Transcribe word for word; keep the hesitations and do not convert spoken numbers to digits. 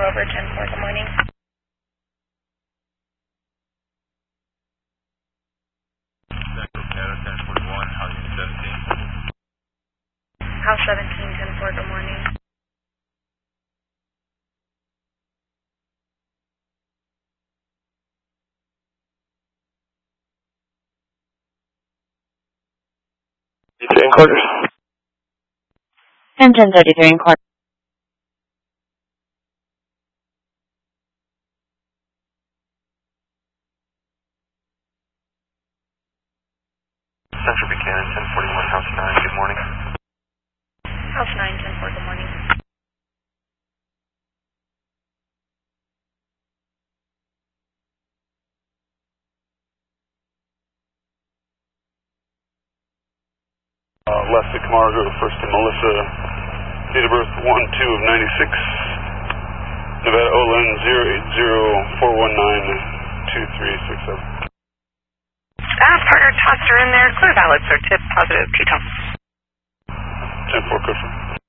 Rover ten four, good morning. ten forty-one, House seventeen. House seventeen, ten four, good morning. thirty-three and quarters. ten ten thirty-three and quarters. Central Buchanan, ten forty-one, House nine, good morning. House nine, ten four, good morning. Uh, left to Camargo, first to Melissa, date of birth one two of ninety-six, Nevada O L N zero eight zero four one nine two three six seven. Ah, partner tossed her in there. Clear valid, sir. Tip positive, ketone. ten four, good.